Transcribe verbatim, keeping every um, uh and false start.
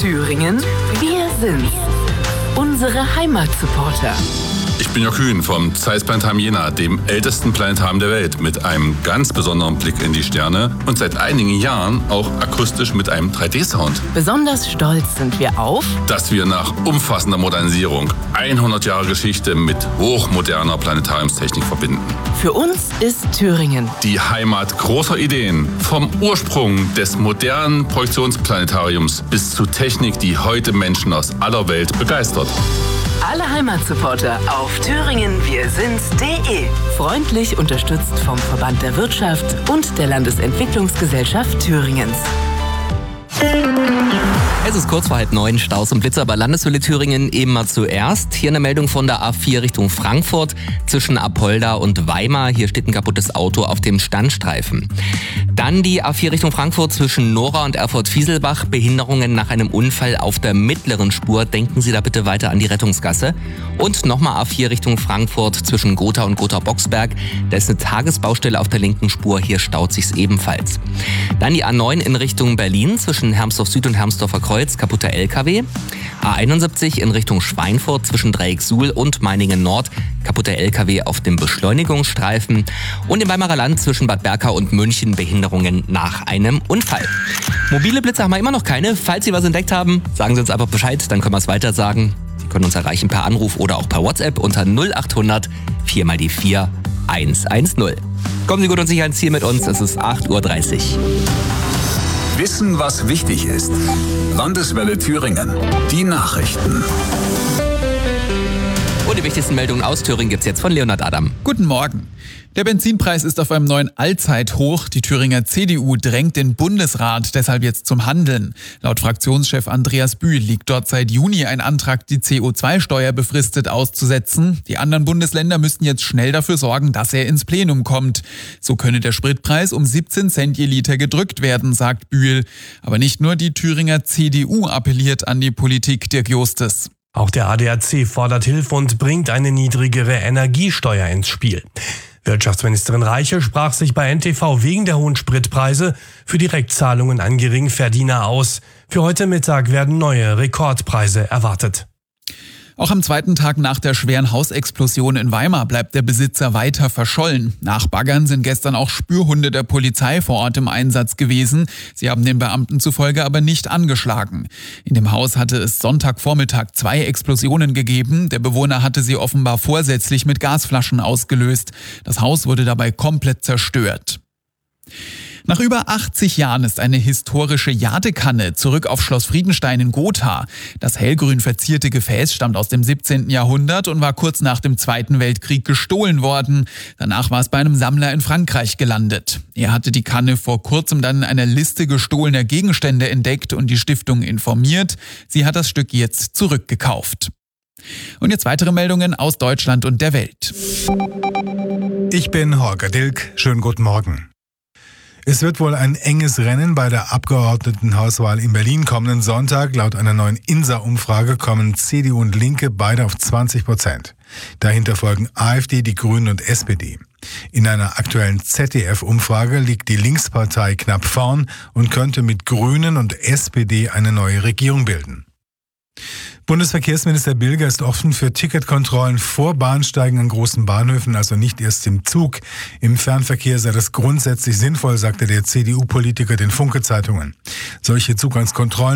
Thüringen, wir sind's. Unsere Heimatsupporter. Ich bin Jörg Kühn vom Zeiss Planetarium Jena, dem ältesten Planetarium der Welt, mit einem ganz besonderen Blick in die Sterne und seit einigen Jahren auch akustisch mit einem drei D Sound. Besonders stolz sind wir auf, dass wir nach umfassender Modernisierung hundert Jahre Geschichte mit hochmoderner Planetariumstechnik verbinden. Für uns ist Thüringen die Heimat großer Ideen. Vom Ursprung des modernen Projektionsplanetariums bis zu Technik, die heute Menschen aus aller Welt begeistert. Alle Heimatsupporter auf thüringen wir sind's punkt de. Freundlich unterstützt vom Verband der Wirtschaft und der Landesentwicklungsgesellschaft Thüringens. Es ist kurz vor halb neun, Staus und Blitzer bei Landeswelle Thüringen eben mal zuerst. Hier eine Meldung von der A vier Richtung Frankfurt zwischen Apolda und Weimar. Hier steht ein kaputtes Auto auf dem Standstreifen. Dann die A vier Richtung Frankfurt zwischen Nora und Erfurt-Fieselbach. Behinderungen nach einem Unfall auf der mittleren Spur. Denken Sie da bitte weiter an die Rettungsgasse. Und nochmal A vier Richtung Frankfurt zwischen Gotha und Gotha-Boxberg. Da ist eine Tagesbaustelle auf der linken Spur. Hier staut sich's ebenfalls. Dann die A neun in Richtung Berlin zwischen Hermsdorf Süd und Hermsdorfer Kreuz. Kaputter L K W. A einundsiebzig in Richtung Schweinfurt zwischen Dreiecksuhl und Meiningen Nord. Kaputter L K W auf dem Beschleunigungsstreifen. Und im Weimarer Land zwischen Bad Berka und München Behinderungen nach einem Unfall. Mobile Blitze haben wir immer noch keine. Falls Sie was entdeckt haben, sagen Sie uns einfach Bescheid, dann können wir es weiter sagen. Sie können uns erreichen per Anruf oder auch per WhatsApp unter null achthundert vier mal die vier hundertzehn. Kommen Sie gut und sicher ins Ziel mit uns. Es ist acht Uhr dreißig. Wissen, was wichtig ist. Landeswelle Thüringen. Die Nachrichten. Und die wichtigsten Meldungen aus Thüringen gibt's jetzt von Leonhard Adam. Guten Morgen. Der Benzinpreis ist auf einem neuen Allzeithoch. Die Thüringer C D U drängt den Bundesrat deshalb jetzt zum Handeln. Laut Fraktionschef Andreas Bühl liegt dort seit Juni ein Antrag, die C O zwei Steuer befristet auszusetzen. Die anderen Bundesländer müssten jetzt schnell dafür sorgen, dass er ins Plenum kommt. So könne der Spritpreis um siebzehn Cent je Liter gedrückt werden, sagt Bühl. Aber nicht nur die Thüringer C D U appelliert an die Politik, Dirk Justes. Auch der A D A C fordert Hilfe und bringt eine niedrigere Energiesteuer ins Spiel. Wirtschaftsministerin Reiche sprach sich bei N T V wegen der hohen Spritpreise für Direktzahlungen an Geringverdiener aus. Für heute Mittag werden neue Rekordpreise erwartet. Auch am zweiten Tag nach der schweren Hausexplosion in Weimar bleibt der Besitzer weiter verschollen. Nach Baggern sind gestern auch Spürhunde der Polizei vor Ort im Einsatz gewesen. Sie haben den Beamten zufolge aber nicht angeschlagen. In dem Haus hatte es Sonntagvormittag zwei Explosionen gegeben. Der Bewohner hatte sie offenbar vorsätzlich mit Gasflaschen ausgelöst. Das Haus wurde dabei komplett zerstört. Nach über achtzig Jahren ist eine historische Jadekanne zurück auf Schloss Friedenstein in Gotha. Das hellgrün verzierte Gefäß stammt aus dem siebzehnten Jahrhundert und war kurz nach dem Zweiten Weltkrieg gestohlen worden. Danach war es bei einem Sammler in Frankreich gelandet. Er hatte die Kanne vor kurzem dann in einer Liste gestohlener Gegenstände entdeckt und die Stiftung informiert. Sie hat das Stück jetzt zurückgekauft. Und jetzt weitere Meldungen aus Deutschland und der Welt. Ich bin Holger Dilk. Schönen guten Morgen. Es wird wohl ein enges Rennen bei der Abgeordnetenhauswahl in Berlin kommenden Sonntag. Laut einer neuen I N S A-Umfrage kommen C D U und Linke beide auf zwanzig Prozent. Dahinter folgen A f D, die Grünen und S P D. In einer aktuellen Z D F-Umfrage liegt die Linkspartei knapp vorn und könnte mit Grünen und S P D eine neue Regierung bilden. Bundesverkehrsminister Bilger ist offen für Ticketkontrollen vor Bahnsteigen an großen Bahnhöfen, also nicht erst im Zug. Im Fernverkehr sei das grundsätzlich sinnvoll, sagte der C D U-Politiker den Funke-Zeitungen. Solche Zugangskontrollen